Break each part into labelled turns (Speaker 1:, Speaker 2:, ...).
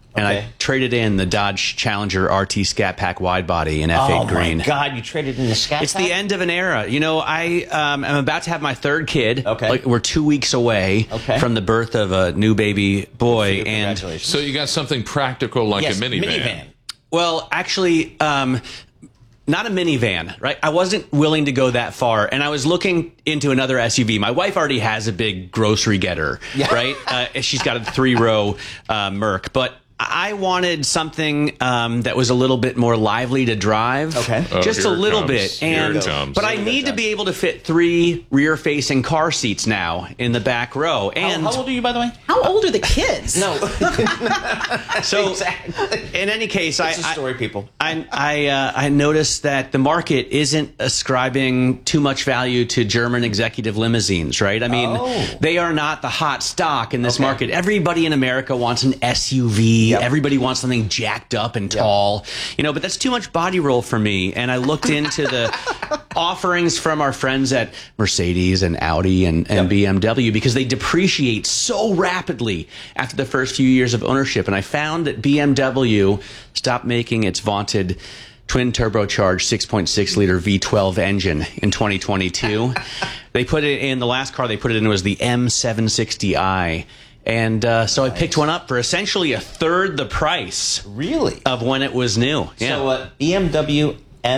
Speaker 1: And
Speaker 2: Okay.
Speaker 1: I traded in the Dodge Challenger RT Scat Pack wide body in F8 green.
Speaker 2: Oh my God! You traded in the Scat
Speaker 1: It's
Speaker 2: Pack?
Speaker 1: the end of an era. You know, I am about to have my third kid.
Speaker 2: Okay.
Speaker 1: Like, we're 2 weeks away from the birth of a new baby boy. And
Speaker 2: Congratulations.
Speaker 3: So you got something practical like
Speaker 2: Yes,
Speaker 3: a minivan.
Speaker 1: well, actually, not a minivan, right? I wasn't willing to go that far, and I was looking into another SUV. My wife already has a big grocery getter, right? She's got a 3-row Merc, but I wanted something that was a little bit more lively to drive.
Speaker 2: Okay.
Speaker 1: Just a
Speaker 3: here it
Speaker 1: little
Speaker 3: comes.
Speaker 1: bit.
Speaker 3: Here it
Speaker 1: And
Speaker 3: comes.
Speaker 1: but I need to be able to fit 3 rear-facing car seats now in the back row. And
Speaker 2: How old are you, by the way?
Speaker 4: How old are the kids?
Speaker 2: No.
Speaker 1: so
Speaker 2: Exactly.
Speaker 1: in any case,
Speaker 2: It's a story, people.
Speaker 1: I noticed that the market isn't ascribing too much value to German executive limousines, right? I mean, they are not the hot stock in this market. Everybody in America wants an SUV. Everybody wants something jacked up and tall, you know, but that's too much body roll for me. And I looked into the offerings from our friends at Mercedes and Audi and BMW because they depreciate so rapidly after the first few years of ownership. And I found that BMW stopped making its vaunted twin turbocharged 6.6 liter V12 engine in 2022. They put it in the last car they put it in was the M760i. And so I picked one up for essentially a third the price
Speaker 2: Really?
Speaker 1: of when it was new.
Speaker 2: So BMW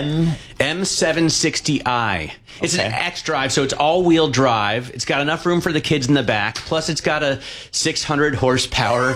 Speaker 1: M760i. It's an X-Drive, so it's all-wheel drive. It's got enough room for the kids in the back. Plus, it's got a 600 horsepower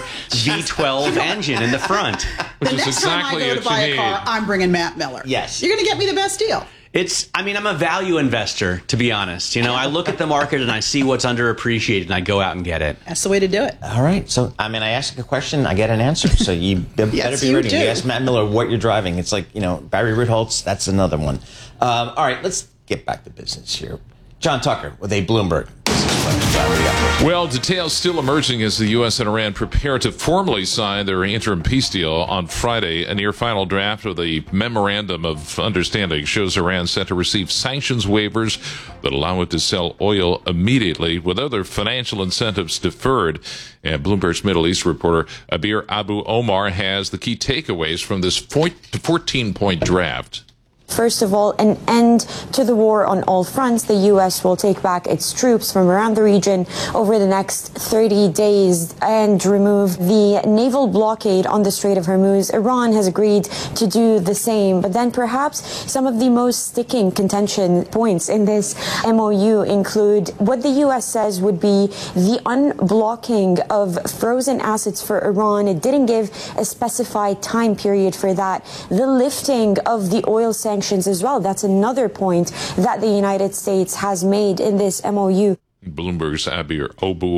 Speaker 1: V12 engine in the front.
Speaker 3: Which
Speaker 4: The
Speaker 3: is
Speaker 4: next time I
Speaker 3: exactly
Speaker 4: go
Speaker 3: what
Speaker 4: to buy
Speaker 3: you
Speaker 4: a car,
Speaker 3: need.
Speaker 4: I'm bringing Matt Miller.
Speaker 2: Yes.
Speaker 4: You're going to get me the best deal.
Speaker 1: I mean, I'm a value investor, to be honest. You know, I look at the market and I see what's underappreciated, and I go out and get it.
Speaker 4: That's the way to do it.
Speaker 2: All right. So, I mean, I ask a question, I get an answer. So you better be
Speaker 4: you
Speaker 2: ready.
Speaker 4: do.
Speaker 2: You ask Matt Miller what you're driving. It's like, you know, Barry Ritholtz, that's another one. All right, let's get back to business here. John Tucker with a Bloomberg Business Flash. John, what do you got?
Speaker 3: Well, details still emerging as the U.S. and Iran prepare to formally sign their interim peace deal on Friday. A near final draft of the Memorandum of Understanding shows Iran set to receive sanctions waivers that allow it to sell oil immediately with other financial incentives deferred. And Bloomberg's Middle East reporter Abir Abu Omar has the key takeaways from this 14-point draft.
Speaker 5: First of all, an end to the war on all fronts. The U.S. will take back its troops from around the region over the next 30 days and remove the naval blockade on the Strait of Hormuz. Iran has agreed to do the same. But then perhaps some of the most sticking contention points in this MOU include what the U.S. says would be the unblocking of frozen assets for Iran. It didn't give a specified time period for that. The lifting of the oil sanctions as well. That's another point that the United States has made in this MOU.
Speaker 3: Bloomberg's Abir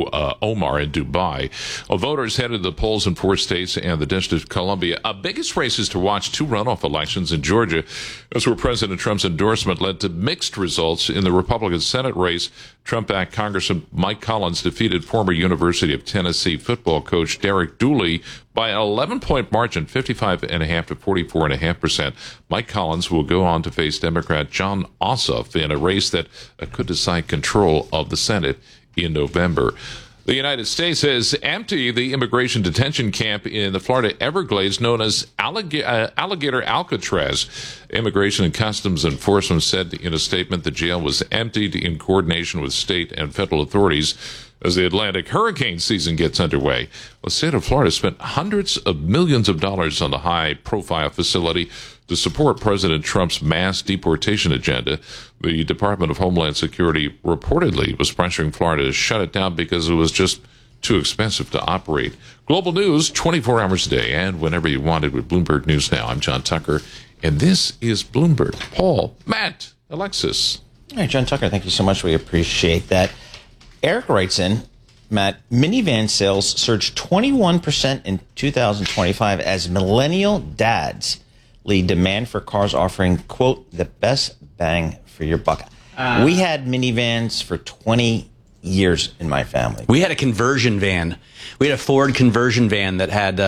Speaker 3: Omar in Dubai. Well, voters headed to the polls in 4 states and the District of Columbia. Biggest races to watch: 2 runoff elections in Georgia. That's where President Trump's endorsement led to mixed results in the Republican Senate race. Trump-backed Congressman Mike Collins defeated former University of Tennessee football coach Derek Dooley by an 11-point margin, 55.5% to 44.5%. Mike Collins will go on to face Democrat John Ossoff in a race that could decide control of the Senate in November. The United States has emptied the immigration detention camp in the Florida Everglades known as Alligator Alcatraz. Immigration and Customs Enforcement said in a statement the jail was emptied in coordination with state and federal authorities as the Atlantic hurricane season gets underway. The state of Florida spent hundreds of millions of dollars on the high-profile facility to support President Trump's mass deportation agenda. The Department of Homeland Security reportedly was pressuring Florida to shut it down because it was just too expensive to operate. Global news 24 hours a day and whenever you want it with Bloomberg News Now. I'm John Tucker, and this is Bloomberg. Paul, Matt, Alexis.
Speaker 2: All right, John Tucker, thank you so much. We appreciate that. Eric writes in, Matt, minivan sales surged 21% in 2025 as millennial dads lead demand for cars offering, quote, the best bang for your buck. We had minivans for 20 years in my family.
Speaker 1: We had a conversion van. We had a Ford conversion van that had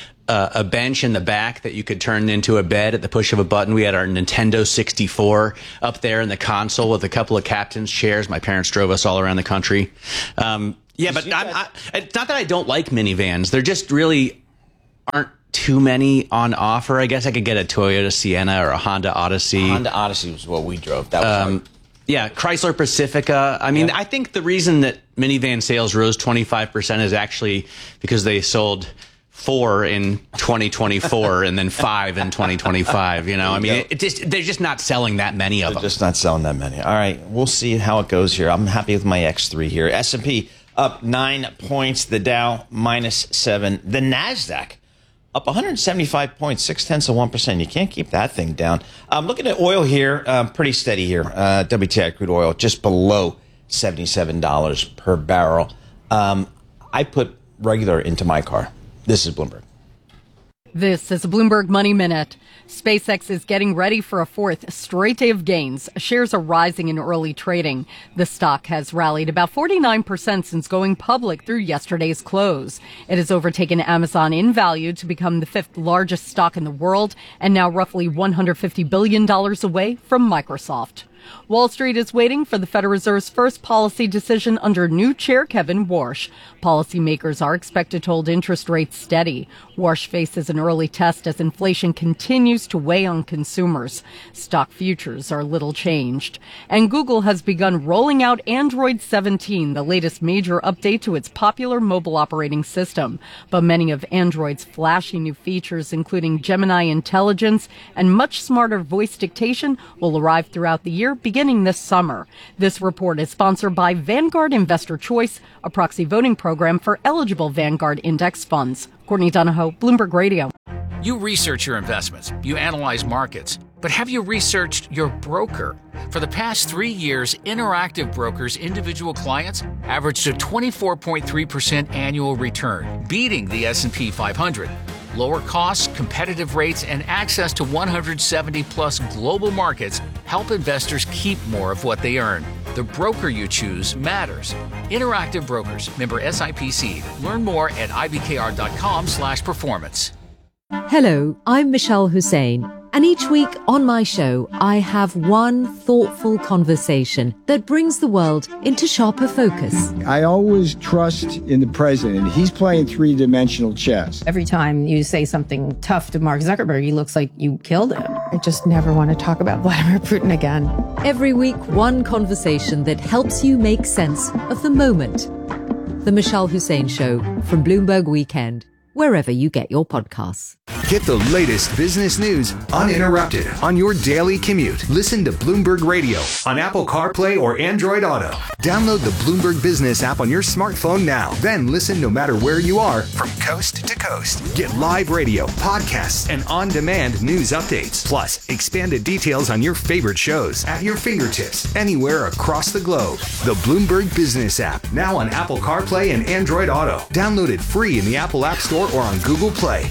Speaker 1: a bench in the back that you could turn into a bed at the push of a button. We had our Nintendo 64 up there in the console with a couple of captain's chairs. My parents drove us all around the country. Yeah, but it's not that I don't like minivans. They're just really aren't too many on offer. I guess I could get a Toyota Sienna or a Honda Odyssey.
Speaker 2: Honda Odyssey was what we drove. That was
Speaker 1: Yeah, Chrysler Pacifica. I mean, I think the reason that minivan sales rose 25% is actually because they sold 4 in 2024 and then 5 in 2025. You know, I mean, they're just not selling that many of them.
Speaker 2: Just not selling that many. All right, we'll see how it goes here. I'm happy with my X3 here. S&P up 9 points. The Dow -7. The NASDAQ up 175 points, 0.6%. You can't keep that thing down. Looking at oil here, pretty steady here. WTI crude oil just below $77 per barrel. I put regular into my car. This is Bloomberg.
Speaker 6: This is a Bloomberg Money Minute. SpaceX is getting ready for a fourth straight day of gains. Shares are rising in early trading. The stock has rallied about 49% since going public through yesterday's close. It has overtaken Amazon in value to become the 5th largest stock in the world and now roughly $150 billion away from Microsoft. Wall Street is waiting for the Federal Reserve's first policy decision under new chair Kevin Warsh. Policymakers are expected to hold interest rates steady. Warsh faces an early test as inflation continues to weigh on consumers. Stock futures are little changed. And Google has begun rolling out Android 17, the latest major update to its popular mobile operating system. But many of Android's flashy new features, including Gemini Intelligence and much smarter voice dictation, will arrive throughout the year, beginning this summer. This report is sponsored by Vanguard Investor Choice, a proxy voting program for eligible Vanguard index funds. Courtney Donahoe, Bloomberg Radio.
Speaker 7: You research your investments, you analyze markets, but have you researched your broker? For the past 3 years, Interactive Brokers' individual clients averaged a 24.3% annual return, beating the S&P 500. Lower costs, competitive rates, and access to 170-plus global markets help investors keep more of what they earn. The broker you choose matters. Interactive Brokers, member SIPC. Learn more at ibkr.com/performance.
Speaker 8: Hello, I'm Michelle Hussein, and each week on my show, I have one thoughtful conversation that brings the world into sharper focus.
Speaker 9: I always trust in the president. He's playing three-dimensional chess.
Speaker 10: Every time you say something tough to Mark Zuckerberg, he looks like you killed him. I just never want to talk about Vladimir Putin again.
Speaker 8: Every week, one conversation that helps you make sense of the moment. The Michelle Hussein Show from Bloomberg Weekend, wherever you get your podcasts.
Speaker 11: Get the latest business news uninterrupted on your daily commute. Listen to Bloomberg Radio on Apple CarPlay or Android Auto. Download the Bloomberg Business app on your smartphone now. Then listen no matter where you are from coast to coast. Get live radio, podcasts, and on-demand news updates. Plus, expanded details on your favorite shows at your fingertips anywhere across the globe. The Bloomberg Business app, now on Apple CarPlay and Android Auto. Download it free in the Apple App Store or on Google Play.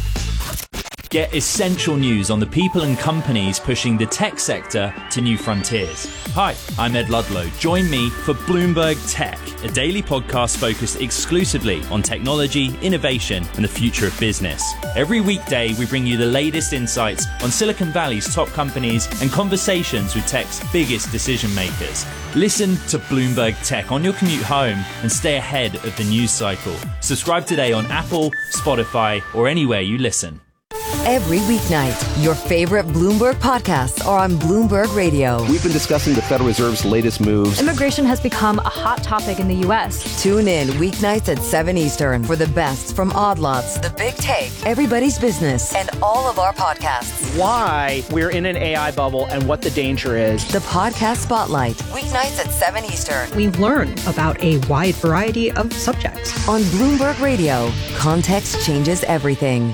Speaker 12: Get essential news on the people and companies pushing the tech sector to new frontiers. Hi, I'm Ed Ludlow. Join me for Bloomberg Tech, a daily podcast focused exclusively on technology, innovation, and the future of business. Every weekday, we bring you the latest insights on Silicon Valley's top companies and conversations with tech's biggest decision makers. Listen to Bloomberg Tech on your commute home and stay ahead of the news cycle. Subscribe today on Apple, Spotify, or anywhere you listen.
Speaker 13: Every weeknight, your favorite Bloomberg podcasts are on Bloomberg Radio.
Speaker 14: We've been discussing the Federal Reserve's latest moves.
Speaker 15: Immigration has become a hot topic in the U.S.
Speaker 13: Tune in weeknights at 7 Eastern for the best from Odd Lots, The Big Take, Everybody's Business, and all of our podcasts.
Speaker 16: Why we're in an AI bubble and what the danger is.
Speaker 13: The Podcast Spotlight, weeknights at 7 Eastern.
Speaker 17: We learn about a wide variety of subjects.
Speaker 13: On Bloomberg Radio, context changes everything.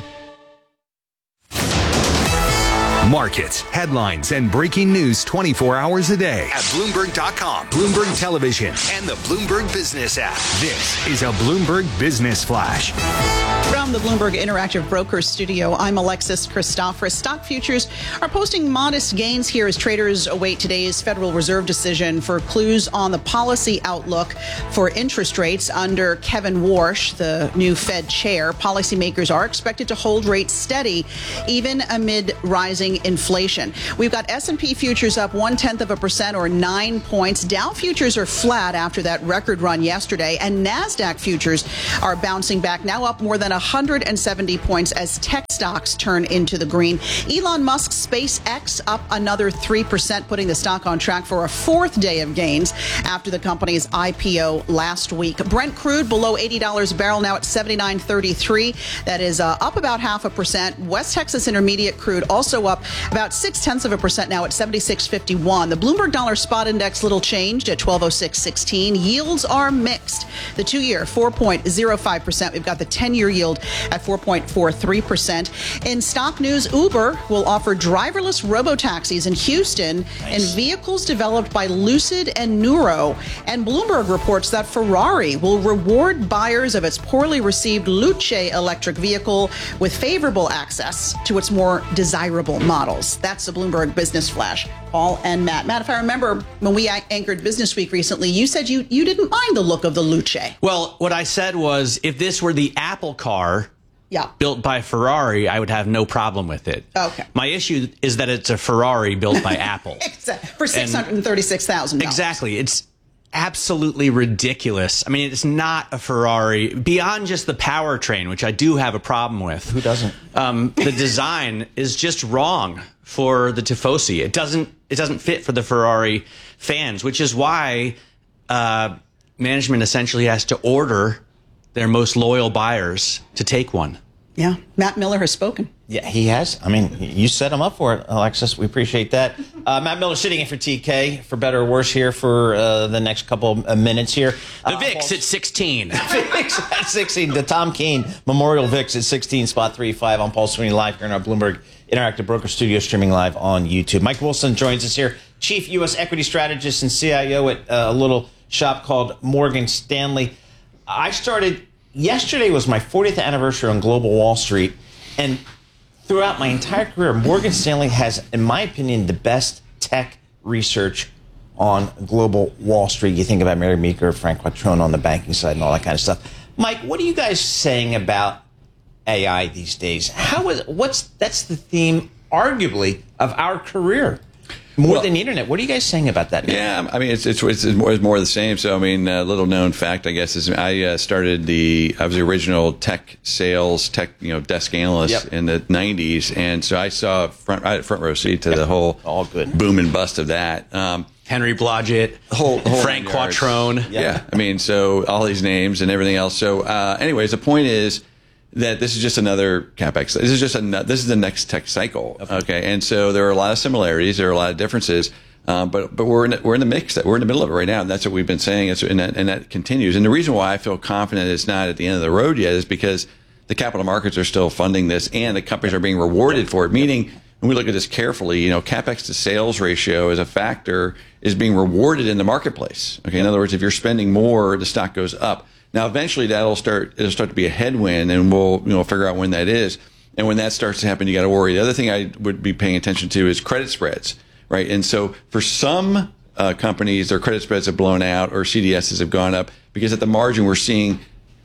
Speaker 11: Markets, headlines, and breaking news 24 hours a day at Bloomberg.com, Bloomberg Television, and the Bloomberg Business app. This is a Bloomberg Business Flash.
Speaker 4: From the Bloomberg Interactive Brokers studio, I'm Alexis Christophorous. Stock futures are posting modest gains here as traders await today's Federal Reserve decision for clues on the policy outlook for interest rates under Kevin Warsh, the new Fed chair. Policymakers are expected to hold rates steady, even amid rising inflation. We've got S&P futures up 0.1% or 9 points. Dow futures are flat after that record run yesterday, and NASDAQ futures are bouncing back, now up more than 170 points as tech stocks turn into the green. Elon Musk's SpaceX up another 3%, putting the stock on track for a fourth day of gains after the company's IPO last week. Brent crude below $80 a barrel, now at $79.33. That is up about 0.5%. West Texas Intermediate crude also up about 0.6%, now at $76.51. The Bloomberg Dollar Spot Index little changed at 1206.16. Yields are mixed. The 2-year 4.05%. We've got the 10-year yield at 4.43%. In stock news, Uber will offer driverless robo-taxis in Houston and vehicles developed by Lucid and Nuro. And Bloomberg reports that Ferrari will reward buyers of its poorly received Luce electric vehicle with favorable access to its more desirable models. That's the Bloomberg Business Flash. Paul and Matt. Matt, if I remember when we anchored Business Week recently, you said you didn't mind the look of the Luce.
Speaker 1: Well, what I said was if this were the Apple car built by Ferrari, I would have no problem with it.
Speaker 4: Okay.
Speaker 1: My issue is that it's a Ferrari built by Apple.
Speaker 4: For $636,000.
Speaker 1: Exactly. It's absolutely ridiculous. I mean, it's not a Ferrari. Beyond just the powertrain, which I do have a problem with.
Speaker 2: Who doesn't?
Speaker 1: The design is just wrong for the Tifosi. It doesn't fit for the Ferrari fans, which is why management essentially has to order their most loyal buyers to take one.
Speaker 4: Yeah, Matt Miller has spoken.
Speaker 2: Yeah, he has. I mean, you set him up for it, Alexis. We appreciate that. Matt Miller sitting in for TK, for better or worse, here for the next couple of minutes here.
Speaker 1: The VIX at 16.
Speaker 2: VIX at 16. The Tom Keene Memorial VIX at 16, spot 3.5 on Paul Sweeney Live here in our Bloomberg Interactive Broker Studio, streaming live on YouTube. Mike Wilson joins us here, Chief U.S. Equity Strategist and CIO at a little shop called Morgan Stanley. Yesterday was my 40th anniversary on Global Wall Street, and throughout my entire career, Morgan Stanley has, in my opinion, the best tech research on Global Wall Street. You think about Mary Meeker, Frank Quattrone on the banking side and all that kind of stuff. Mike, what are you guys saying about AI these days? That's the theme, arguably, of our career. More than the internet. What are you guys saying about that now?
Speaker 18: Yeah, I mean, it's more of the same. So, I mean, a little known fact, I guess, is I was the original tech sales, desk analyst in the 90s. And so I saw front row seat to the whole boom and bust of that.
Speaker 1: Henry Blodgett, Frank Quattrone.
Speaker 18: Yeah. I mean, so all these names and everything else. So anyways, the point is that this is just another CapEx. This is the next tech cycle. Okay. And so there are a lot of similarities. There are a lot of differences. But we're in the mix. We're in the middle of it right now. And that's what we've been saying. And that continues. And the reason why I feel confident it's not at the end of the road yet is because the capital markets are still funding this and the companies are being rewarded for it. Meaning, when we look at this carefully, CapEx to sales ratio as a factor is being rewarded in the marketplace. Okay. In other words, if you're spending more, the stock goes up. Now, eventually, it'll start to be a headwind, and we'll figure out when that is. And when that starts to happen, you got to worry. The other thing I would be paying attention to is credit spreads, right? And so, for some companies, their credit spreads have blown out, or CDSs have gone up because at the margin, we're seeing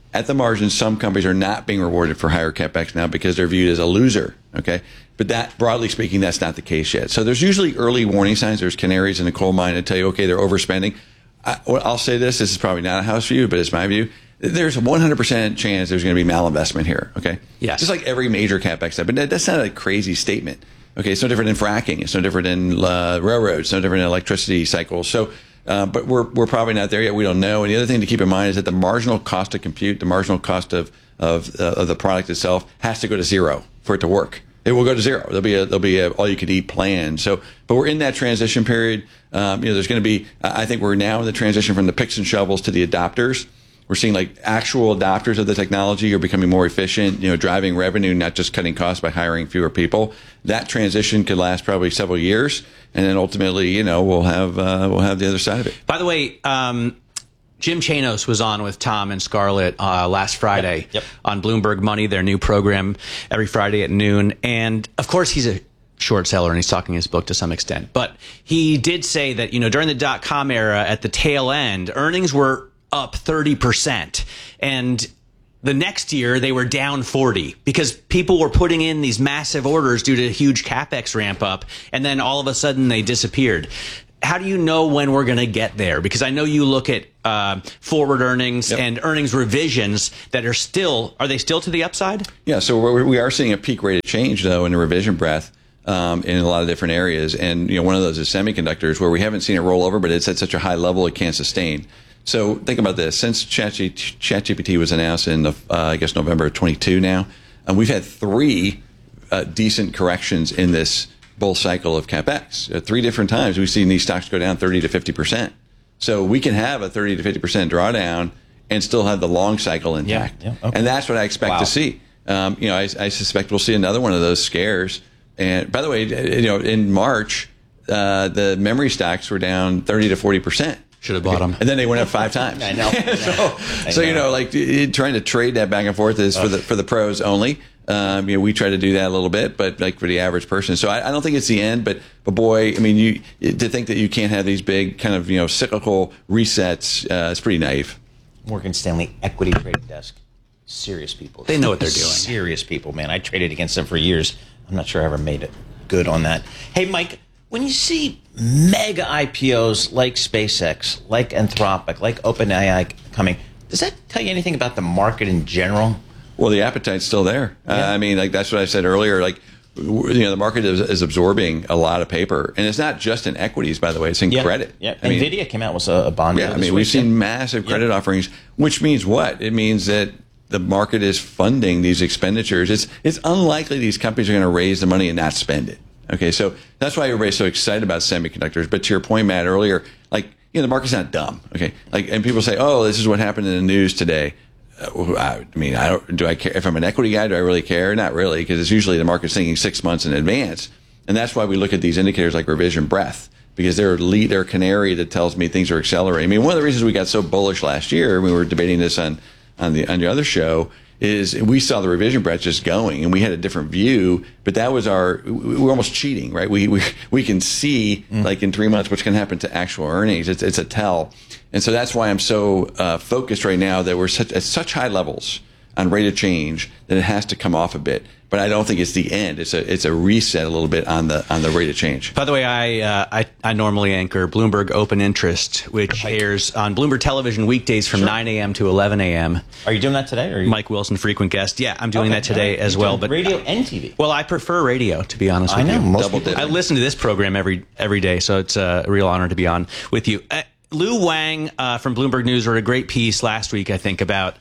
Speaker 18: some companies are not being rewarded for higher CapEx now because they're viewed as a loser. Okay, but that, broadly speaking, that's not the case yet. So there's usually early warning signs. There's canaries in the coal mine that tell you, okay, they're overspending. I'll say this is probably not a house view, but it's my view. There's a 100% chance there's going to be malinvestment here, okay?
Speaker 1: Yes.
Speaker 18: Just like every major CapEx step. But that's not a crazy statement, okay? It's no different in fracking. It's no different in railroads. It's no different in electricity cycles. So, but we're probably not there yet. We don't know. And the other thing to keep in mind is that the marginal cost of compute, the marginal cost of the product itself has to go to zero for it to work. It will go to zero. There'll be a all-you-could-eat plan. So, but we're in that transition period. There's going to be. I think we're now in the transition from the picks and shovels to the adopters. We're seeing like actual adopters of the technology are becoming more efficient. Driving revenue, not just cutting costs by hiring fewer people. That transition could last probably several years, and then ultimately, we'll have the other side of it.
Speaker 1: By the way. Jim Chanos was on with Tom and Scarlett last Friday on Bloomberg Money, their new program every Friday at noon. And, of course, he's a short seller and he's talking his book to some extent. But he did say that, during the dot-com era at the tail end, earnings were up 30%. And the next year, they were down 40% because people were putting in these massive orders due to a huge CapEx ramp up. And then all of a sudden, they disappeared. how do you know when we're going to get there? Because I know you look at forward earnings and earnings revisions that are they still to the upside?
Speaker 18: Yeah, so we are seeing a peak rate of change, though, in the revision breadth in a lot of different areas. And one of those is semiconductors, where we haven't seen it roll over, but it's at such a high level it can't sustain. So think about this. Since ChatGPT was announced in, November of 22 now, we've had 3 decent corrections in this bull cycle of CapEx. At 3 different times, we've seen these stocks go down 30 to 50%. So we can have a 30 to 50% drawdown and still have the long cycle intact. Yeah, okay. And that's what I expect to see. I suspect we'll see another one of those scares. And by the way, in March, the memory stocks were down 30 to 40%.
Speaker 1: Should have bought them.
Speaker 18: And then they went up 5 times.
Speaker 2: I know.
Speaker 18: Trying to trade that back and forth is for the pros only. We try to do that a little bit, but like for the average person. So I don't think it's the end, but boy, I mean, to think that you can't have these big kind of, cyclical resets, it's pretty naive.
Speaker 2: Morgan Stanley equity trading desk. Serious people.
Speaker 1: They know what they're doing.
Speaker 2: Serious people, man. I traded against them for years. I'm not sure I ever made it good on that. Hey, Mike, when you see mega IPOs like SpaceX, like Anthropic, like OpenAI coming, does that tell you anything about the market in general?
Speaker 18: Well, the appetite's still there. Yeah. That's what I said earlier. The market is absorbing a lot of paper, and it's not just in equities, by the way. It's in credit.
Speaker 2: Yeah. NVIDIA came out with a bond.
Speaker 18: Yeah, we've seen massive credit offerings, which means what? It means that the market is funding these expenditures. It's unlikely these companies are going to raise the money and not spend it. Okay, so that's why everybody's so excited about semiconductors. But to your point, Matt, earlier, the market's not dumb. Okay, and people say, "Oh, this is what happened in the news today." Do I care? If I'm an equity guy, do I really care? Not really, because it's usually the market's thinking 6 months in advance, and that's why we look at these indicators like revision breadth, because they're a canary that tells me things are accelerating. One of the reasons we got so bullish last year, we were debating this on the other show, is we saw the revision breadth just going, and we had a different view, but that was we were almost cheating, right? We can see in 3 months what's going to happen to actual earnings. It's a tell. And so that's why I'm so focused right now that we're at such high levels on rate of change that it has to come off a bit. But I don't think it's the end. It's a reset a little bit on the rate of change.
Speaker 1: By the way, I normally anchor Bloomberg Open Interest, which airs on Bloomberg Television weekdays from 9 a.m. to 11 a.m.
Speaker 2: Are you doing that today? Or
Speaker 1: Mike Wilson, frequent guest. Yeah, I'm doing that today as well.
Speaker 2: But radio and TV.
Speaker 1: Well, I prefer radio, to be honest with you.
Speaker 2: Most people.
Speaker 1: I listen to this program every day, so it's a real honor to be on with you. Lou Wang from Bloomberg News wrote a great piece last week, I think, about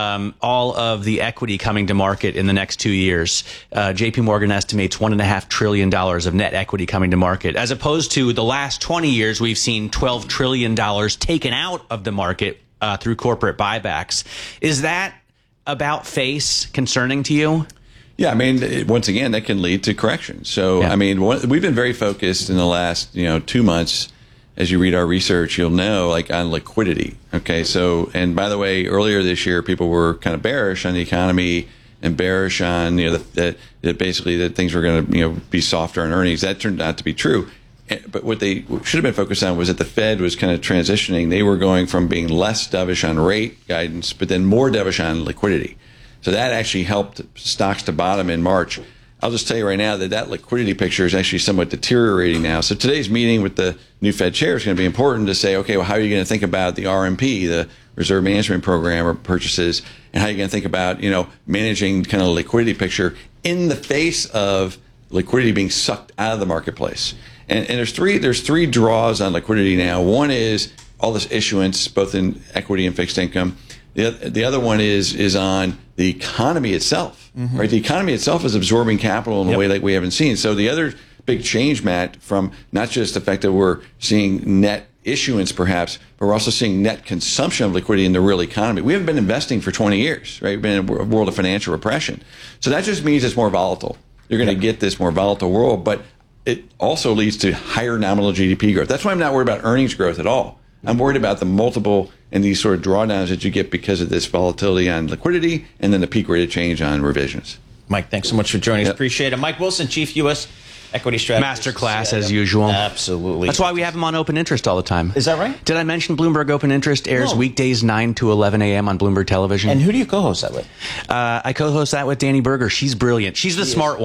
Speaker 1: all of the equity coming to market in the next 2 years. JP Morgan estimates $1.5 trillion of net equity coming to market, as opposed to the last 20 years, we've seen $12 trillion taken out of the market through corporate buybacks. Is that about face concerning to you?
Speaker 18: Yeah, once again, that can lead to corrections. So, we've been very focused in the last 2 months. As you read our research, you'll know, on liquidity. Okay, so, and by the way, earlier this year, people were kind of bearish on the economy and bearish on, that basically that things were going to, be softer on earnings. That turned out to be true. But what they should have been focused on was that the Fed was kind of transitioning. They were going from being less dovish on rate guidance, but then more dovish on liquidity. So that actually helped stocks to bottom in March. I'll just tell you right now that liquidity picture is actually somewhat deteriorating now. So today's meeting with the new Fed chair is going to be important to say, okay, well, how are you going to think about the RMP, the Reserve Management Program, or purchases, and how are you going to think about, managing kind of liquidity picture in the face of liquidity being sucked out of the marketplace. And there's three draws on liquidity now. One is all this issuance, both in equity and fixed income. The other one is on the economy itself, right? The economy itself is absorbing capital in a way like we haven't seen. So the other big change, Matt, from not just the fact that we're seeing net issuance perhaps, but we're also seeing net consumption of liquidity in the real economy. We haven't been investing for 20 years, right? We've been in a world of financial repression. So that just means it's more volatile. You're going to get this more volatile world, but it also leads to higher nominal GDP growth. That's why I'm not worried about earnings growth at all. I'm worried about the multiple and these sort of drawdowns that you get because of this volatility on liquidity and then the peak rate of change on revisions.
Speaker 2: Mike, thanks so much for joining us. Appreciate it. Mike Wilson, Chief U.S. Equity Strategist.
Speaker 1: Masterclass as usual.
Speaker 2: Absolutely.
Speaker 1: That's why we have him on Open Interest all the time.
Speaker 2: Is that right?
Speaker 1: Did I mention Bloomberg Open Interest airs weekdays 9 to 11 a.m. on Bloomberg Television?
Speaker 2: And who do you co-host that with?
Speaker 1: I co-host that with Danny Berger. She's brilliant. She's the smart one.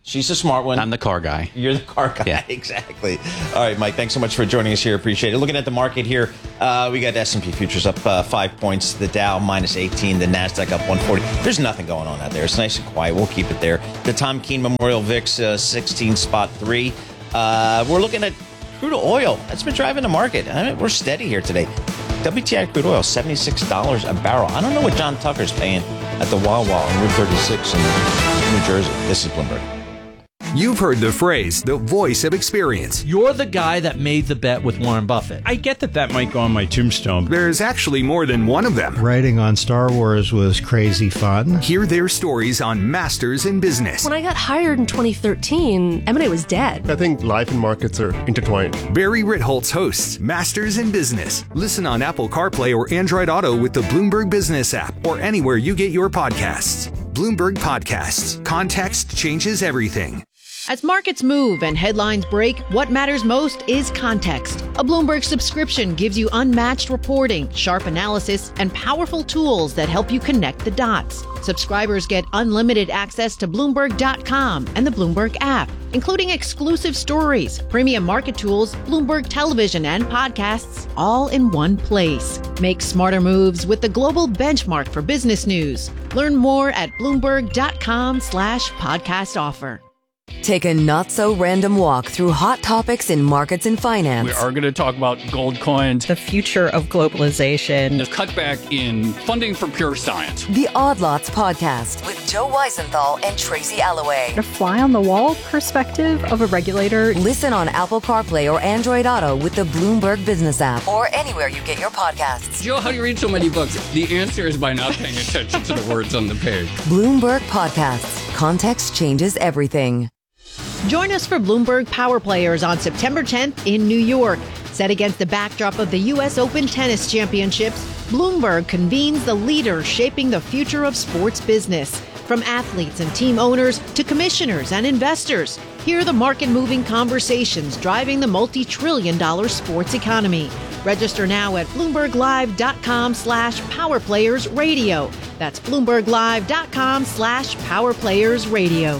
Speaker 2: She's a smart one.
Speaker 1: I'm the car guy.
Speaker 2: You're the car guy. Yeah. Exactly. All right, Mike, thanks so much for joining us here. Appreciate it. Looking at the market here, we got S&P futures up 5 points, the Dow minus 18, the NASDAQ up 140. There's nothing going on out there. It's nice and quiet. We'll keep it there. The Tom Keene Memorial VIX 16.3. We're looking at crude oil. That's been driving the market. I mean, we're steady here today. WTI crude oil, $76 a barrel. I don't know what John Tucker's paying at the Wawa on Route 36 in New Jersey. This is Bloomberg.
Speaker 11: You've heard the phrase, the voice of experience.
Speaker 19: You're the guy that made the bet with Warren Buffett.
Speaker 20: I get that might go on my tombstone.
Speaker 11: There's actually more than one of them.
Speaker 20: Writing on Star Wars was crazy fun.
Speaker 11: Hear their stories on Masters in Business.
Speaker 21: When I got hired in 2013, M&A was dead.
Speaker 22: I think life and markets are intertwined.
Speaker 11: Barry Ritholtz hosts Masters in Business. Listen on Apple CarPlay or Android Auto with the Bloomberg Business app or anywhere you get your podcasts. Bloomberg Podcasts. Context changes everything.
Speaker 23: As markets move and headlines break, what matters most is context. A Bloomberg subscription gives you unmatched reporting, sharp analysis, and powerful tools that help you connect the dots. Subscribers get unlimited access to Bloomberg.com and the Bloomberg app, including exclusive stories, premium market tools, Bloomberg television, and podcasts, all in one place. Make smarter moves with the global benchmark for business news. Learn more at Bloomberg.com/podcast offer.
Speaker 13: Take a not-so-random walk through hot topics in markets and finance.
Speaker 24: We are going to talk about gold coins,
Speaker 17: the future of globalization,
Speaker 24: the cutback in funding for pure science.
Speaker 13: The Odd Lots Podcast with Joe Weisenthal and Tracy Alloway.
Speaker 15: A fly-on-the-wall perspective of a regulator.
Speaker 13: Listen on Apple CarPlay or Android Auto with the Bloomberg Business app or anywhere you get your podcasts.
Speaker 24: Joe, how do you read so many books? The answer is by not paying attention to the words on the page.
Speaker 13: Bloomberg Podcasts. Context changes everything.
Speaker 23: Join us for Bloomberg Power Players on September 10th in New York. Set against the backdrop of the U.S. Open Tennis Championships, Bloomberg convenes the leaders shaping the future of sports business. From athletes and team owners to commissioners and investors, hear the market-moving conversations driving the multi-trillion-dollar sports economy. Register now at BloombergLive.com/PowerPlayersRadio. That's BloombergLive.com/PowerPlayersRadio.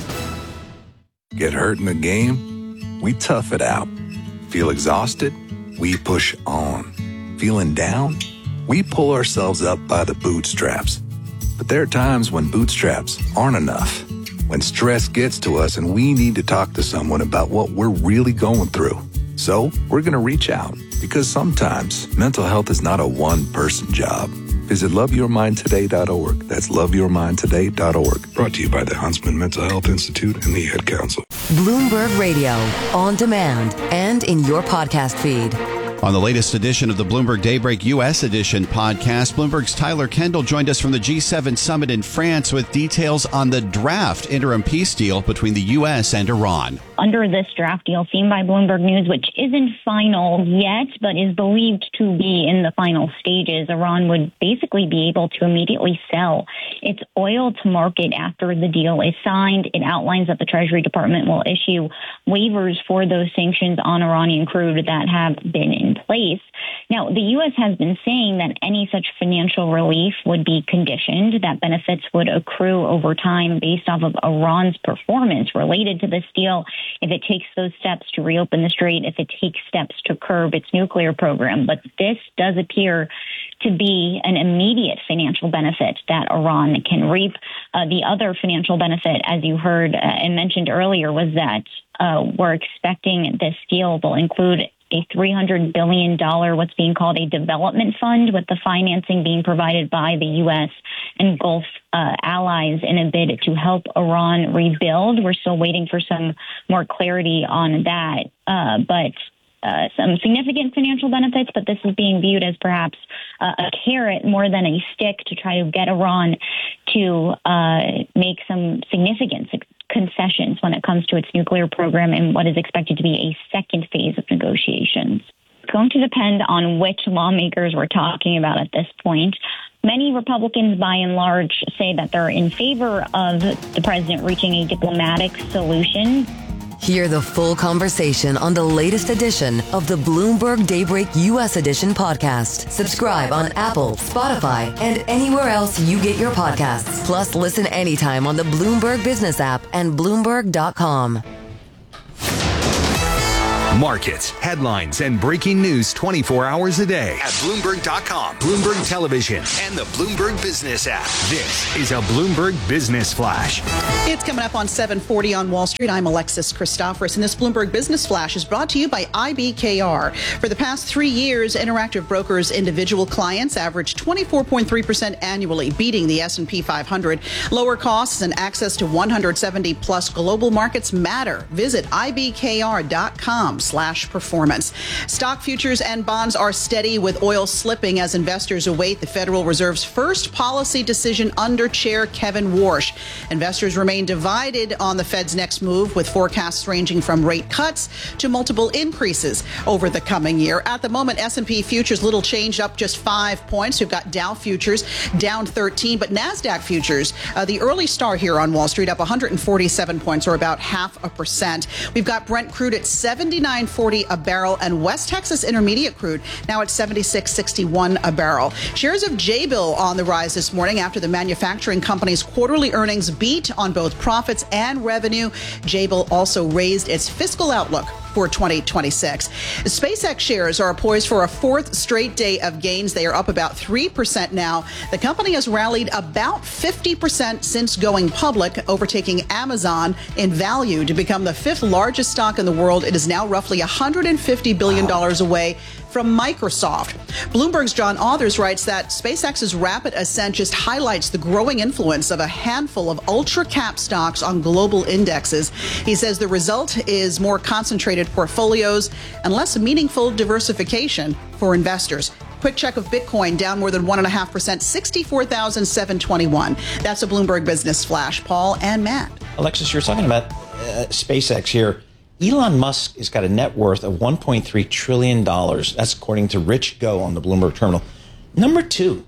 Speaker 25: Get hurt in the game? We tough it out. Feel exhausted? We push on. Feeling down? We pull ourselves up by the bootstraps. But there are times when bootstraps aren't enough. When stress gets to us and we need to talk to someone about what we're really going through. So we're going to reach out because sometimes mental health is not a one-person job. Visit loveyourmindtoday.org. That's loveyourmindtoday.org. Brought to you by the Huntsman Mental Health Institute and the Ad Council.
Speaker 13: Bloomberg Radio, on demand and in your podcast feed.
Speaker 26: On the latest edition of the Bloomberg Daybreak U.S. Edition podcast, Bloomberg's Tyler Kendall joined us from the G7 summit in France with details on the draft interim peace deal between the U.S. and Iran.
Speaker 27: Under this draft deal seen by Bloomberg News, which isn't final yet, but is believed to be in the final stages, Iran would basically be able to immediately sell its oil to market after the deal is signed. It outlines that the Treasury Department will issue waivers for those sanctions on Iranian crude that have been in place. Now, the U.S. has been saying that any such financial relief would be conditioned, that benefits would accrue over time based off of Iran's performance related to this deal. If it takes those steps to reopen the strait, if it takes steps to curb its nuclear program. But this does appear to be an immediate financial benefit that Iran can reap. The other financial benefit, as you heard and mentioned earlier, was that we're expecting this deal will include a $300 billion, what's being called a development fund, with the financing being provided by the U.S. and Gulf allies in a bid to help Iran rebuild. We're still waiting for some more clarity on that, but some significant financial benefits, but this is being viewed as perhaps a carrot more than a stick to try to get Iran to make some significant concessions when it comes to its nuclear program and what is expected to be a second phase of negotiations. It's going to depend on which lawmakers we're talking about at this point. Many Republicans, by and large, say that they're in favor of the president reaching a diplomatic solution.
Speaker 13: Hear the full conversation on the latest edition of the Bloomberg Daybreak US Edition podcast. Subscribe on Apple, Spotify, and anywhere else you get your podcasts. Plus, listen anytime on the Bloomberg Business app and Bloomberg.com.
Speaker 11: Markets, headlines, and breaking news 24 hours a day at Bloomberg.com, Bloomberg Television, and the Bloomberg Business app. This is a Bloomberg Business Flash.
Speaker 4: It's coming up on 7:40 on Wall Street. I'm Alexis Christoforous, and this Bloomberg Business Flash is brought to you by IBKR. For the past 3 years, Interactive Brokers' individual clients averaged 24.3% annually, beating the S&P 500. Lower costs and access to 170-plus global markets matter. Visit IBKR.com/performance. Stock futures and bonds are steady, with oil slipping as investors await the Federal Reserve's first policy decision under Chair Kevin Warsh. Investors remain divided on the Fed's next move, with forecasts ranging from rate cuts to multiple increases over the coming year. At the moment, S&P futures little changed, up just 5 points. We've got Dow futures down 13, but NASDAQ futures, the early star here on Wall Street, up 147 points, or about 0.5%. We've got Brent crude at $79.40 a barrel, and West Texas Intermediate crude now at $76.61 a barrel. Shares of Jabil on the rise this morning after the manufacturing company's quarterly earnings beat on both profits and revenue. Jabil also raised its fiscal outlook for 2026. SpaceX shares are poised for a fourth straight day of gains. They are up about 3% now. The company has rallied about 50% since going public, overtaking Amazon in value to become the fifth largest stock in the world. It is now roughly $150 billion away from Microsoft. Bloomberg's John Authers writes that SpaceX's rapid ascent just highlights the growing influence of a handful of ultra-cap stocks on global indexes. He says the result is more concentrated portfolios and less meaningful diversification for investors. Quick check of Bitcoin, down more than 1.5%, 64,721. That's a Bloomberg Business Flash. Paul and Matt.
Speaker 2: Alexis, you're talking about SpaceX here. Elon Musk has got a net worth of $1.3 trillion. That's according to Rich Go on the Bloomberg Terminal. Number two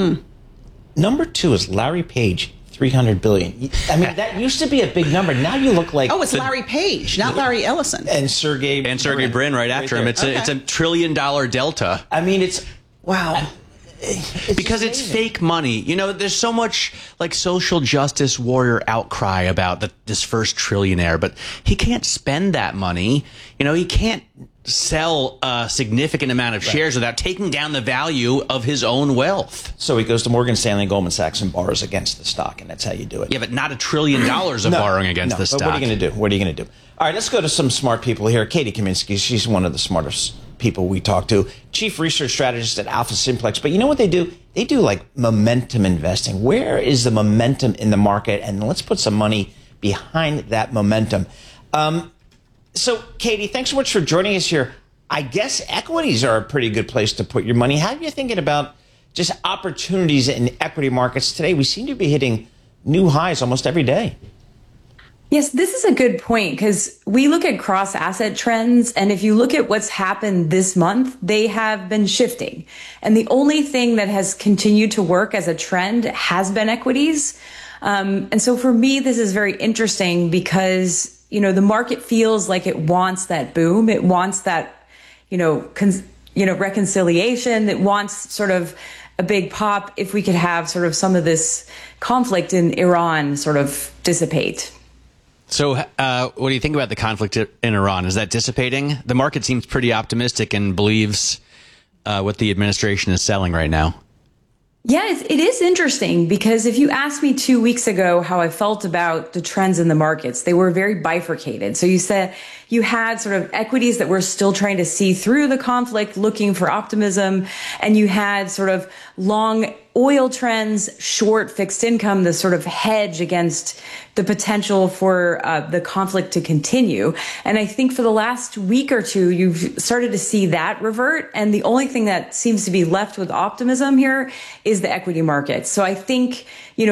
Speaker 2: is Larry Page, $300 billion. I mean, that used to be a big number. Now you look like...
Speaker 4: Oh, it's Larry Page, not Larry Ellison.
Speaker 2: And Sergey
Speaker 1: Brin right after him. It's a $1 trillion delta.
Speaker 2: I mean, it's... Wow.
Speaker 1: Because it's fake money. You know, there's so much like social justice warrior outcry about this first trillionaire, but he can't spend that money. You know, he can't sell a significant amount of shares without taking down the value of his own wealth.
Speaker 2: So he goes to Morgan Stanley and Goldman Sachs and borrows against the stock, and that's how you do it.
Speaker 1: Yeah, but not $1 trillion of borrowing against the stock.
Speaker 2: But what are you going to do? What are you going to do? All right, let's go to some smart people here. Katie Kaminsky, she's one of the smartest people we talk to, chief research strategist at Alpha Simplex. But you know what they do? They do like momentum investing. Where is the momentum in the market? And let's put some money behind that momentum. So, Katie, thanks so much for joining us here. I guess equities are a pretty good place to put your money. How are you thinking about just opportunities in equity markets today? We seem to be hitting new highs almost every day.
Speaker 3: Yes, this is a good point, because we look at cross-asset trends, and if you look at what's happened this month, they have been shifting. And the only thing that has continued to work as a trend has been equities. And so for me, this is very interesting because, you know, the market feels like it wants that boom. It wants that, reconciliation. It wants sort of a big pop if we could have sort of some of this conflict in Iran sort of dissipate.
Speaker 1: So what do you think about the conflict in Iran? Is that dissipating? The market seems pretty optimistic and believes what the administration is selling right now.
Speaker 3: Yeah, it is interesting, because if you asked me 2 weeks ago how I felt about the trends in the markets, they were very bifurcated. So you said you had sort of equities that were still trying to see through the conflict, looking for optimism, and you had sort of long oil trends, short fixed income, the sort of hedge against the potential for the conflict to continue. And I think for the last week or two, you've started to see that revert. And the only thing that seems to be left with optimism here is the equity market. So I think,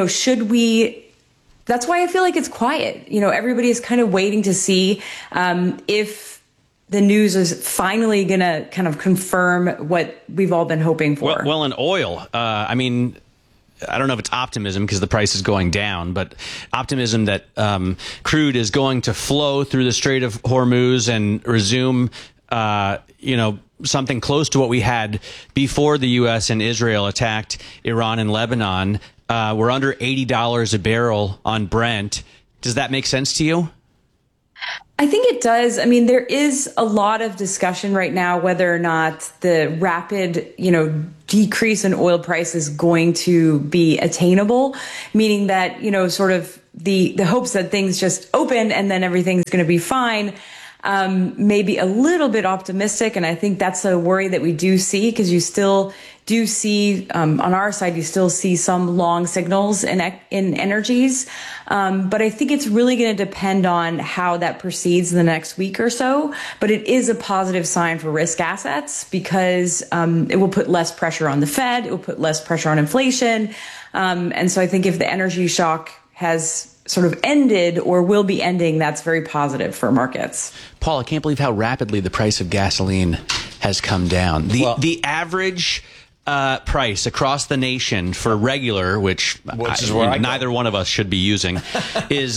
Speaker 3: that's why I feel like it's quiet. Everybody is kind of waiting to see if the news is finally going to kind of confirm what we've all been hoping for.
Speaker 1: Well, in oil, I don't know if it's optimism because the price is going down, but optimism that crude is going to flow through the Strait of Hormuz and resume, something close to what we had before the U.S. and Israel attacked Iran and Lebanon. We're under $80 a barrel on Brent. Does that make sense to you?
Speaker 3: I think it does. I mean, there is a lot of discussion right now whether or not the rapid, decrease in oil price is going to be attainable, meaning that, sort of the hopes that things just open and then everything's going to be fine. Maybe a little bit optimistic. And I think that's a worry that we do see, because you still do see, on our side, you still see some long signals in energies. But I think it's really going to depend on how that proceeds in the next week or so. But it is a positive sign for risk assets, because it will put less pressure on the Fed. It will put less pressure on inflation. And so I think if the energy shock has sort of ended or will be ending, that's very positive for markets.
Speaker 1: Paul, I can't believe how rapidly the price of gasoline has come down. The average price across the nation for regular, which is neither one of us should be using, is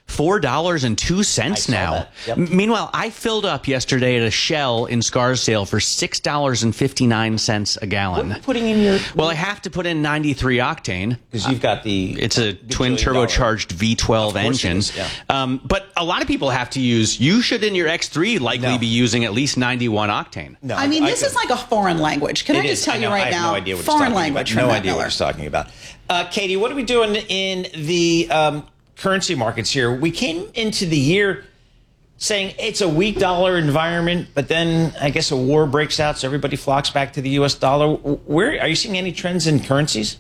Speaker 1: $4.02 now. Yep. Meanwhile, I filled up yesterday at a Shell in Scarsdale for $6.59 a gallon.
Speaker 2: What are you putting in your?
Speaker 1: Well, I have to put in 93 octane
Speaker 2: because you've got
Speaker 1: it's a twin turbocharged V12 engine. But a lot of people have to use. You should in your X3 likely be using at least 91 octane.
Speaker 4: No, I mean, this is like a foreign language. Can I just tell you right now?
Speaker 2: I have no idea what
Speaker 4: foreign language.
Speaker 2: No idea what he's talking about. Katie, what are we doing in the currency markets here? We came into the year saying it's a weak dollar environment, but then I guess a war breaks out, so everybody flocks back to the U.S. dollar. Where are you seeing any trends in currencies?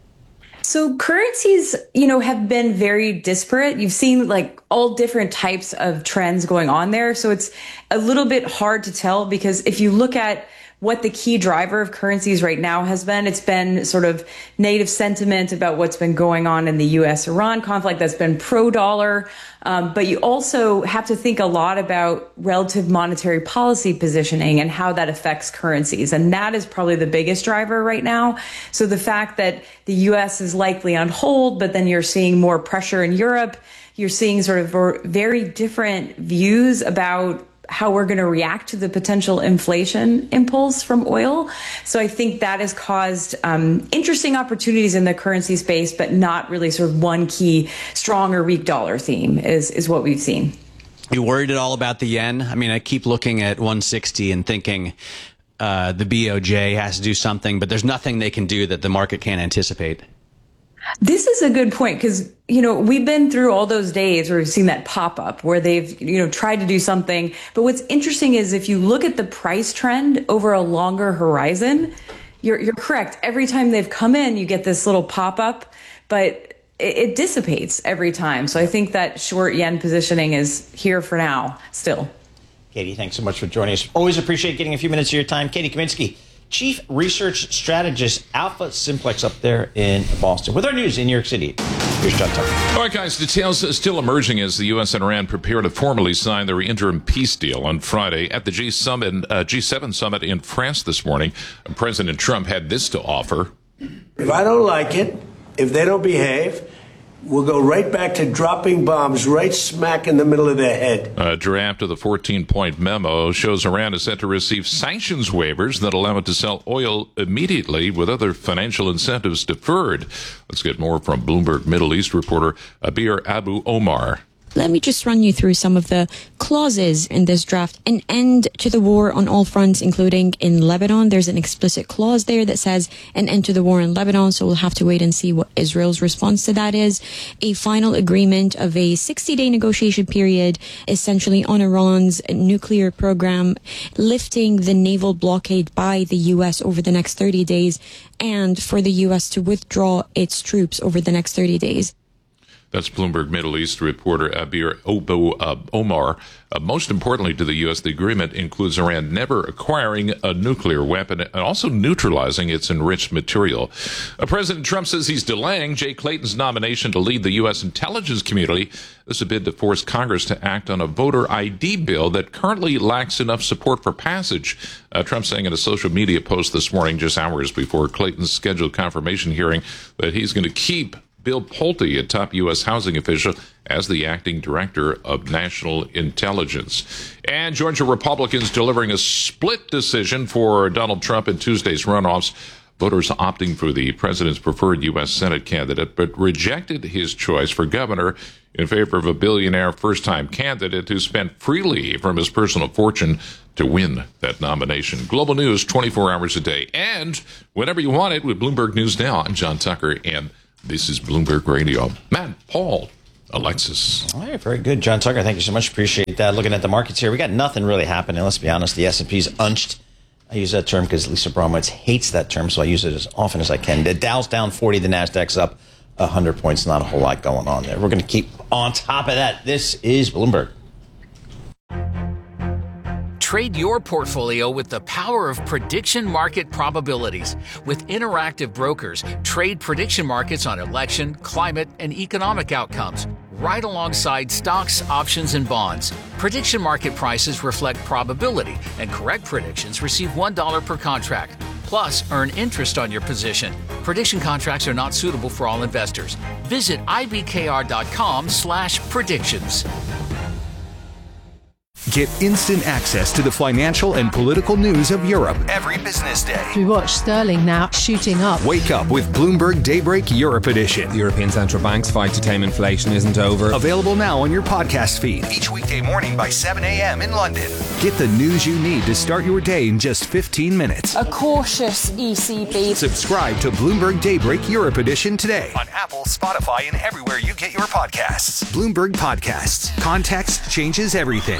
Speaker 3: So currencies, have been very disparate. You've seen like all different types of trends going on there. So it's a little bit hard to tell, because if you look at what the key driver of currencies right now has been, it's been sort of negative sentiment about what's been going on in the U.S.-Iran conflict that's been pro-dollar. But you also have to think a lot about relative monetary policy positioning and how that affects currencies. And that is probably the biggest driver right now. So the fact that the U.S. is likely on hold, but then you're seeing more pressure in Europe, you're seeing sort of very different views about how we're going to react to the potential inflation impulse from oil. So I think that has caused interesting opportunities in the currency space, but not really sort of one key strong or weak dollar theme is what we've seen.
Speaker 1: You worried at all about the yen? I mean, I keep looking at 160 and thinking the BOJ has to do something, but there's nothing they can do that the market can't anticipate.
Speaker 3: This is a good point, because, we've been through all those days where we've seen that pop up where they've, tried to do something. But what's interesting is if you look at the price trend over a longer horizon, you're correct. Every time they've come in, you get this little pop up, but it dissipates every time. So I think that short yen positioning is here for now still.
Speaker 2: Katie, thanks so much for joining us. Always appreciate getting a few minutes of your time. Katie Kaminsky, Chief Research Strategist, Alpha Simplex up there in Boston. With our news in New York City, here's John Tucker.
Speaker 5: All right, guys, details still emerging as the U.S. and Iran prepare to formally sign their interim peace deal on Friday. At the G7 summit in France this morning, President Trump had this to offer.
Speaker 6: If I don't like it, if they don't behave, we'll go right back to dropping bombs right smack in the middle of their head.
Speaker 5: A draft of the 14-point memo shows Iran is set to receive sanctions waivers that allow it to sell oil immediately with other financial incentives deferred. Let's get more from Bloomberg Middle East reporter Abir Abu Omar.
Speaker 7: Let me just run you through some of the clauses in this draft. An end to the war on all fronts, including in Lebanon. There's an explicit clause there that says an end to the war in Lebanon, so we'll have to wait and see what Israel's response to that is. A final agreement of a 60-day negotiation period, essentially on Iran's nuclear program, lifting the naval blockade by the U.S. over the next 30 days, and for the U.S. to withdraw its troops over the next 30 days.
Speaker 5: That's Bloomberg Middle East reporter Abir Omar. Most importantly to the U.S., the agreement includes Iran never acquiring a nuclear weapon and also neutralizing its enriched material. President Trump says he's delaying Jay Clayton's nomination to lead the U.S. intelligence community. This is a bid to force Congress to act on a voter ID bill that currently lacks enough support for passage. Trump saying in a social media post this morning, just hours before Clayton's scheduled confirmation hearing, that he's going to keep Bill Pulte, a top U.S. housing official, as the acting director of national intelligence. And Georgia Republicans delivering a split decision for Donald Trump in Tuesday's runoffs. Voters opting for the president's preferred U.S. Senate candidate, but rejected his choice for governor in favor of a billionaire first-time candidate who spent freely from his personal fortune to win that nomination. Global news 24 hours a day. And whenever you want it with Bloomberg News Now, I'm John Tucker, and this is Bloomberg Radio. Matt, Paul, Alexis.
Speaker 2: All right, very good. John Tucker, thank you so much. Appreciate that. Looking at the markets here, we got nothing really happening. Let's be honest. The S&P's unched. I use that term because Lisa Bromwitz hates that term, so I use it as often as I can. The Dow's down 40, the Nasdaq's up 100 points. Not a whole lot going on there. We're going to keep on top of that. This is Bloomberg.
Speaker 8: Trade your portfolio with the power of prediction market probabilities. With Interactive Brokers, trade prediction markets on election, climate, and economic outcomes, right alongside stocks, options, and bonds. Prediction market prices reflect probability, and correct predictions receive $1 per contract. Plus, earn interest on your position. Prediction contracts are not suitable for all investors. Visit ibkr.com/predictions.
Speaker 11: Get instant access to the financial and political news of Europe every business day.
Speaker 21: We watch sterling now shooting up.
Speaker 11: Wake up with Bloomberg Daybreak Europe Edition.
Speaker 9: The European Central Bank's fight to tame inflation isn't over.
Speaker 11: Available now on your podcast feed each weekday morning by 7 a.m. in London. Get the news you need to start your day in just 15 minutes.
Speaker 10: A cautious ECB.
Speaker 11: Subscribe to Bloomberg Daybreak Europe Edition today on Apple, Spotify, and everywhere you get your podcasts. Bloomberg Podcasts. Context changes everything.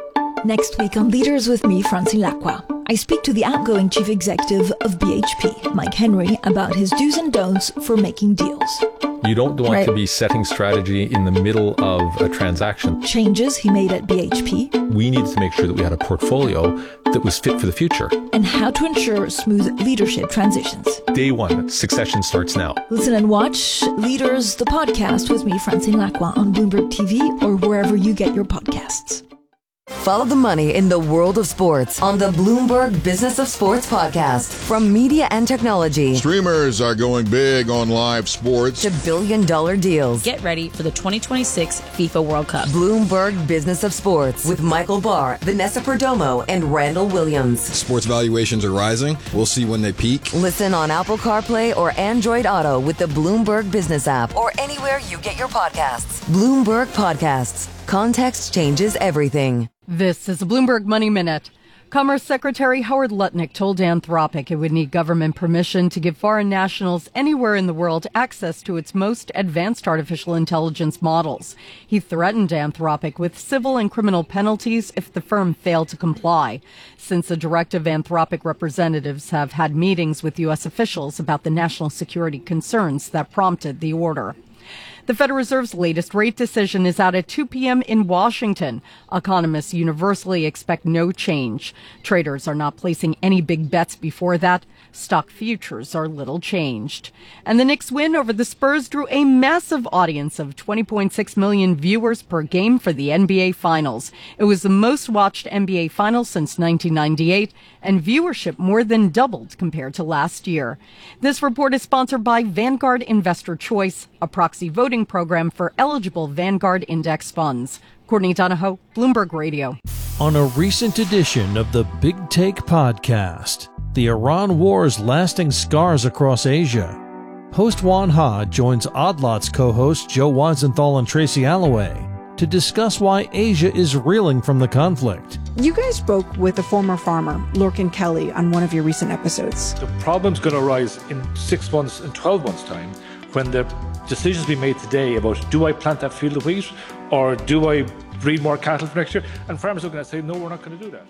Speaker 12: Next week on Leaders with me, Francine Lacqua, I speak to the outgoing chief executive of BHP, Mike Henry, about his do's and don'ts for making deals.
Speaker 14: You don't want to be setting strategy in the middle of a transaction.
Speaker 12: Changes he made at BHP.
Speaker 14: We needed to make sure that we had a portfolio that was fit for the future.
Speaker 12: And how to ensure smooth leadership transitions.
Speaker 14: Day one, succession starts now.
Speaker 12: Listen and watch Leaders, the podcast with me, Francine Lacqua, on Bloomberg TV or wherever you get your podcasts.
Speaker 13: Follow the money in the world of sports on the Bloomberg Business of Sports podcast. From media and technology.
Speaker 16: Streamers are going big on live sports.
Speaker 13: To billion-dollar deals.
Speaker 18: Get ready for the 2026 FIFA World Cup.
Speaker 13: Bloomberg Business of Sports with Michael Barr, Vanessa Perdomo, and Randall Williams.
Speaker 16: Sports valuations are rising. We'll see when they peak.
Speaker 13: Listen on Apple CarPlay or Android Auto with the Bloomberg Business app or anywhere you get your podcasts. Bloomberg Podcasts. Context changes everything.
Speaker 15: This is a Bloomberg Money Minute. Commerce Secretary Howard Lutnick told Anthropic it would need government permission to give foreign nationals anywhere in the world access to its most advanced artificial intelligence models. He threatened Anthropic with civil and criminal penalties if the firm failed to comply. Since the directive, Anthropic representatives have had meetings with U.S. officials about the national security concerns that prompted the order. The Federal Reserve's latest rate decision is out at 2 p.m. in Washington. Economists universally expect no change. Traders are not placing any big bets before that. Stock futures are little changed. And the Knicks win over the Spurs drew a massive audience of 20.6 million viewers per game for the NBA Finals. It was the most watched NBA Finals since 1998, and viewership more than doubled compared to last year. This report is sponsored by Vanguard Investor Choice, a proxy voting program for eligible Vanguard Index funds. Courtney Donahoe, Bloomberg Radio.
Speaker 28: On a recent edition of the Big Take podcast, the Iran war's lasting scars across Asia. Host Juan Ha joins Odd Lots co-hosts Joe Weisenthal and Tracy Alloway to discuss why Asia is reeling from the conflict.
Speaker 29: You guys spoke with a former farmer, Lorcan Kelly, on one of your recent episodes.
Speaker 30: The problem's going to arise in 6 months and 12 months' time when the decisions be made today about, do I plant that field of wheat or do I breed more cattle for next year? And farmers are going to say, no, we're not going to do that.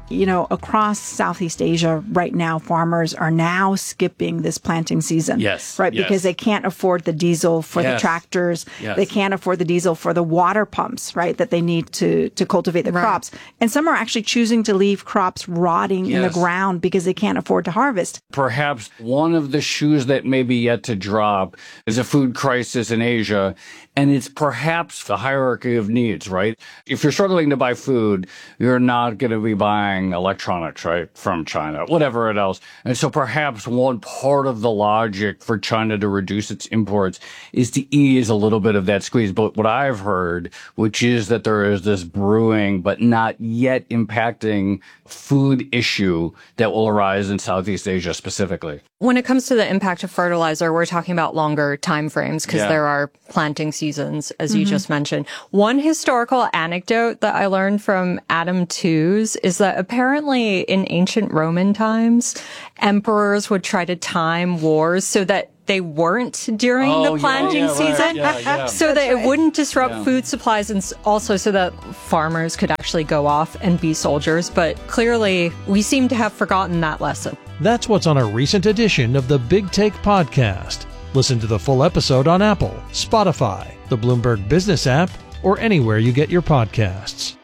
Speaker 29: across Southeast Asia right now, farmers are now skipping this planting season.
Speaker 4: Yes.
Speaker 29: Right.
Speaker 4: Yes.
Speaker 29: Because they can't afford the diesel for the tractors.
Speaker 4: Yes.
Speaker 29: They can't afford the diesel for the water pumps, right, that they need to cultivate the crops. And some are actually choosing to leave crops rotting in the ground because they can't afford to harvest.
Speaker 4: Perhaps one of the shoes that may be yet to drop is a food crisis in Asia. And it's perhaps the hierarchy of needs, right? If you're struggling to buy food, you're not going to be buying electronics, right, from China, whatever it else. And so perhaps one part of the logic for China to reduce its imports is to ease a little bit of that squeeze. But what I've heard, which is that there is this brewing but not yet impacting food issue that will arise in Southeast Asia specifically.
Speaker 17: When it comes to the impact of fertilizer, we're talking about longer time frames because there are planting seasons, as you just mentioned. One historical anecdote that I learned from Adam Tooze is that apparently in ancient Roman times, emperors would try to time wars so that they weren't during the planting season, so that it wouldn't disrupt food supplies, and also so that farmers could actually go off and be soldiers. But clearly, we seem to have forgotten that lesson.
Speaker 28: That's what's on a recent edition of the Big Take Podcast. Listen to the full episode on Apple, Spotify, the Bloomberg Business app, or anywhere you get your podcasts.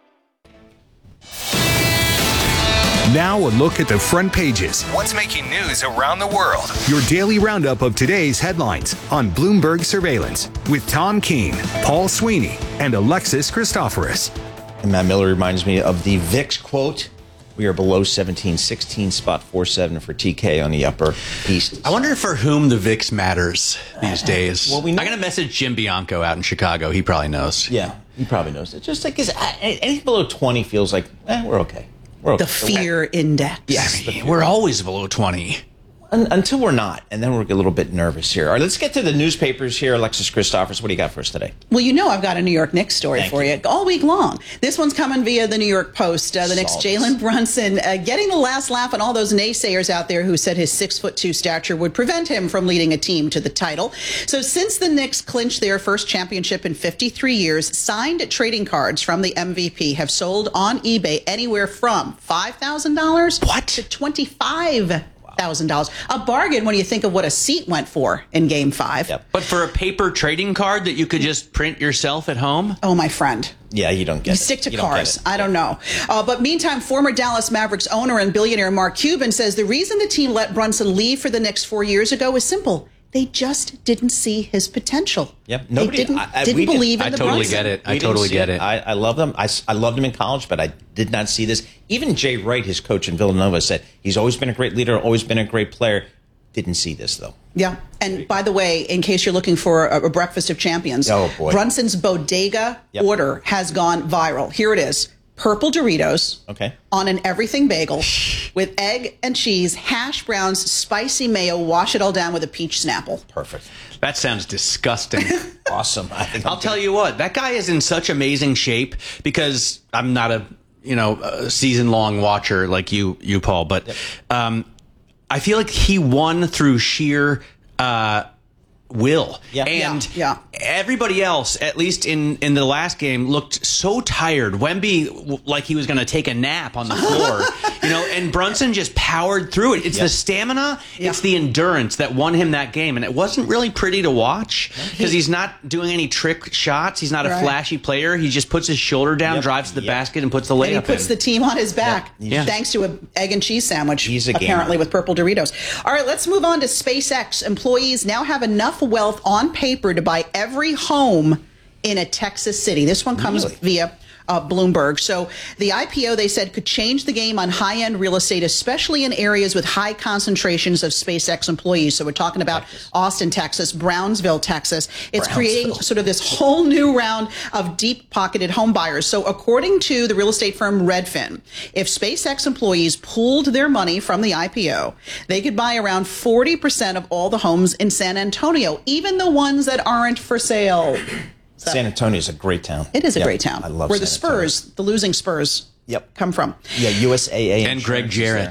Speaker 11: Now a look at the front pages.
Speaker 19: What's making news around the world?
Speaker 11: Your daily roundup of today's headlines on Bloomberg Surveillance with Tom Keene, Paul Sweeney, and Alexis Christoforous.
Speaker 2: And Matt Miller reminds me of the VIX quote. We are below 1716, spot 47 for TK on the Upper East.
Speaker 1: I wonder for whom the VIX matters these days.
Speaker 2: Well, I'm
Speaker 1: going to message Jim Bianco out in Chicago. He probably knows.
Speaker 2: Yeah, he probably knows. It's just like anything below 20 feels like, we're okay.
Speaker 20: The fear index.
Speaker 2: Yes.
Speaker 1: We're always below 20.
Speaker 2: Until we're not, and then we're a little bit nervous here. All right, let's get to the newspapers here. Alexis Christoforous, what do you got for us today?
Speaker 20: Well, I've got a New York Knicks story for you all week long. This one's coming via the New York Post. The Knicks' Jalen Brunson getting the last laugh on all those naysayers out there who said his 6'2" stature would prevent him from leading a team to the title. So since the Knicks clinched their first championship in 53 years, signed trading cards from the MVP have sold on eBay anywhere from $5,000 to $25,000. A bargain when you think of what a seat went for in Game 5.
Speaker 2: Yep.
Speaker 1: But for a paper trading card that you could just print yourself at home?
Speaker 20: Oh, my friend.
Speaker 2: Yeah, you don't get it.
Speaker 20: You stick to cars. I don't know. But meantime, former Dallas Mavericks owner and billionaire Mark Cuban says the reason the team let Brunson leave for the Knicks 4 years ago is simple. They just didn't see his potential.
Speaker 2: Yep.
Speaker 20: Nobody didn't believe in the Brunson.
Speaker 1: I totally get it.
Speaker 2: I love them. I loved him in college, but I did not see this. Even Jay Wright, his coach in Villanova, said he's always been a great leader, always been a great player. Didn't see this, though.
Speaker 20: Yeah. And by the way, in case you're looking for a breakfast of champions, Brunson's bodega order has gone viral. Here it is. Purple Doritos on an everything bagel with egg and cheese, hash browns, spicy mayo, wash it all down with a peach Snapple.
Speaker 2: Perfect.
Speaker 1: That sounds disgusting.
Speaker 2: Awesome.
Speaker 1: I'll tell you what, that guy is in such amazing shape because I'm not a season-long watcher like you Paul, but I feel like he won through sheer will. And everybody else, at least in the last game, looked so tired. Wemby, like he was going to take a nap on the floor, and Brunson just powered through it. It's the stamina, it's the endurance that won him that game. And it wasn't really pretty to watch because he's not doing any trick shots. He's not a flashy player. He just puts his shoulder down, drives to the basket, and puts the layup in.
Speaker 20: And he puts the team on his back thanks to an egg and cheese sandwich, apparently with purple Doritos. All right, let's move on to SpaceX. Employees now have enough wealth on paper to buy every home in a Texas city. This one comes via Bloomberg. So the IPO, they said, could change the game on high-end real estate, especially in areas with high concentrations of SpaceX employees. So we're talking about Austin, Texas, Brownsville, Texas. It's creating sort of this whole new round of deep-pocketed home buyers. So according to the real estate firm Redfin, if SpaceX employees pooled their money from the IPO, they could buy around 40% of all the homes in San Antonio, even the ones that aren't for sale.
Speaker 2: San Antonio is a great town.
Speaker 20: It is a great town.
Speaker 2: I love
Speaker 20: where
Speaker 2: San
Speaker 20: the Spurs, the losing Spurs, come from.
Speaker 2: Yeah, USAA
Speaker 1: and Greg Jarrett.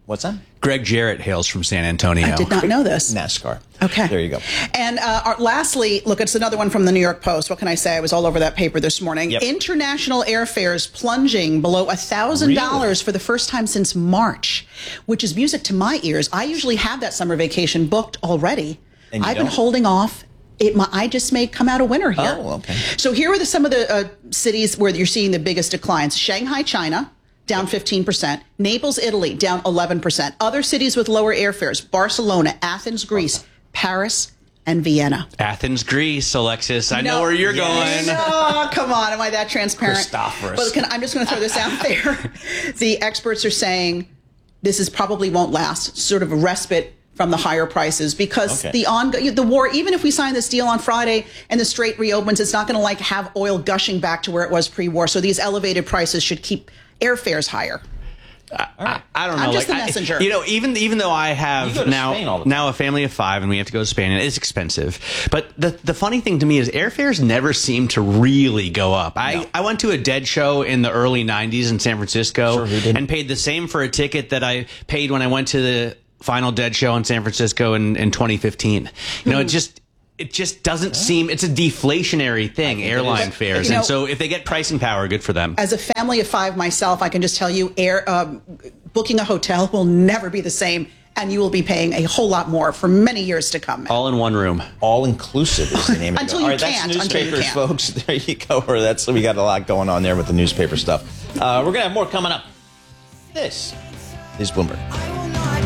Speaker 2: What's that?
Speaker 1: Greg Jarrett hails from San Antonio.
Speaker 20: I did not know this.
Speaker 2: NASCAR.
Speaker 20: Okay.
Speaker 2: There you go.
Speaker 20: And lastly, look, it's another one from the New York Post. What can I say? I was all over that paper this morning.
Speaker 2: Yep.
Speaker 20: International airfares plunging below $1,000 for the first time since March, which is music to my ears. I usually have that summer vacation booked already.
Speaker 2: And
Speaker 20: I've been holding off. I just may come out a winner here.
Speaker 2: Oh, okay.
Speaker 20: So here are some of the cities where you're seeing the biggest declines. Shanghai, China, down 15%. Naples, Italy, down 11%. Other cities with lower airfares, Barcelona, Athens, Greece, Paris, and Vienna.
Speaker 1: Athens, Greece, Alexis. I know where you're going.
Speaker 20: No, come on. Am I that transparent?
Speaker 1: Christophorus.
Speaker 20: But I'm just going to throw this out there. The experts are saying this probably won't last. Sort of a respite from the higher prices because the war, even if we sign this deal on Friday and the Strait reopens, it's not going to have oil gushing back to where it was pre-war. So these elevated prices should keep airfares higher.
Speaker 1: I don't know.
Speaker 20: I'm just the messenger.
Speaker 1: Even though I have now a family of 5 and we have to go to Spain, and it's expensive. But the funny thing to me is airfares never seem to really go up. No. I went to a Dead show in the early 90s in San Francisco and paid the same for a ticket that I paid when I went to the final Dead show in San Francisco in 2015. It just doesn't seem, it's a deflationary thing, airline fares. And so if they get pricing power, good for them.
Speaker 20: As a family of 5 myself, I can just tell you booking a hotel will never be the same. And you will be paying a whole lot more for many years to come.
Speaker 1: All in one room.
Speaker 2: All inclusive is the name of it.
Speaker 20: Until you can't.
Speaker 2: That's newspapers, folks. There you go. We got a lot going on there with the newspaper stuff. We're going to have more coming up. This is Bloomberg.